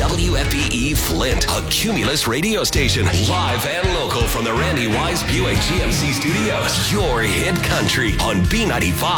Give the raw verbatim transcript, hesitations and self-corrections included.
W F P E Flint, a Cumulus radio station. Live and local from the Randy Wise Buick G M C studios. Your hit country on B ninety-five.